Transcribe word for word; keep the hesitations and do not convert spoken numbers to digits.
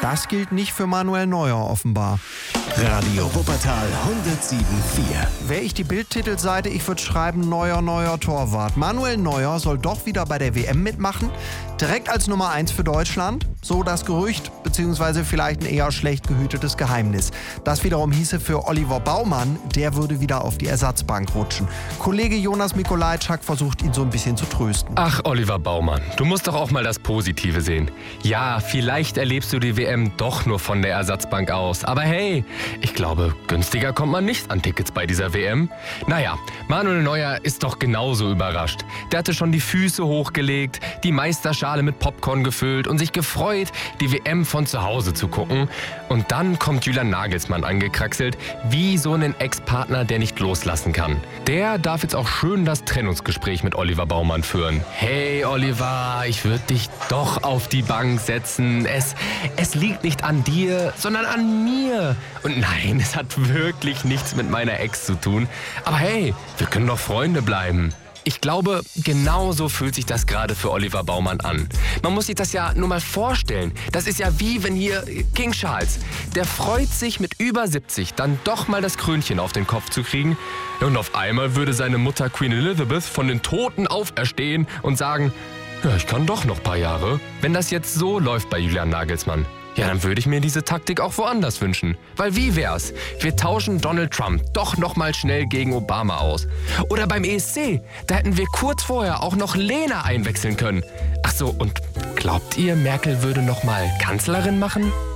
Das gilt nicht für Manuel Neuer offenbar. Radio Wuppertal hundertsieben Komma vier. Wäre ich die Bild-Titelseite, ich würde schreiben, neuer, neuer Torwart. Manuel Neuer soll doch wieder bei der W M mitmachen. Direkt als Nummer eins für Deutschland. So das Gerücht, beziehungsweise vielleicht ein eher schlecht gehütetes Geheimnis. Das wiederum hieße für Oliver Baumann, der würde wieder auf die Ersatzbank rutschen. Kollege Jonas Mikolajczak versucht, ihn so ein bisschen zu trösten. Ach, Oliver Baumann, du musst doch auch mal das Positive sehen. Ja, vielleicht erlebst du die W M doch nur von der Ersatzbank aus. Aber hey, ich glaube, günstiger kommt man nicht an Tickets bei dieser W M. Naja, Manuel Neuer ist doch genauso überrascht. Der hatte schon die Füße hochgelegt, die Meisterschale mit Popcorn gefüllt und sich gefreut, die W M von zu Hause zu gucken. Und dann kommt Julian Nagelsmann angekraxelt, wie so einen Ex-Partner, der nicht loslassen kann. Der darf jetzt auch schön das Trennungsgespräch mit Oliver Baumann führen. Hey Oliver, ich würde dich doch auf die Bank setzen. Es, es liegt nicht an dir, sondern an mir. Und nein, es hat wirklich nichts mit meiner Ex zu tun. Aber hey, wir können doch Freunde bleiben. Ich glaube, genau so fühlt sich das gerade für Oliver Baumann an. Man muss sich das ja nur mal vorstellen. Das ist ja wie wenn hier King Charles, der freut sich mit über siebzig dann doch mal das Krönchen auf den Kopf zu kriegen. Und auf einmal würde seine Mutter Queen Elizabeth von den Toten auferstehen und sagen, ja, ich kann doch noch ein paar Jahre. Wenn das jetzt so läuft bei Julian Nagelsmann, ja, dann würde ich mir diese Taktik auch woanders wünschen. Weil wie wär's? Wir tauschen Donald Trump doch noch mal schnell gegen Obama aus. Oder beim E S C, da hätten wir kurz vorher auch noch Lena einwechseln können. Ach so, und glaubt ihr, Merkel würde noch mal Kanzlerin machen?